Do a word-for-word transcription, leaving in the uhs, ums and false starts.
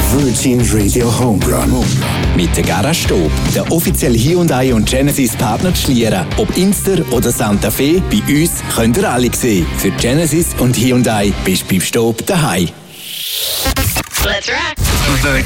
Virgin Radio Homerun. Mit der Garage Stob, der offizielle Hyundai und Genesis Partner zu Schlieren. Ob Inster oder Santa Fe, bei uns könnt ihr alle sehen. Für Genesis und Hyundai bist du beim Stob daheim. Let's rock! The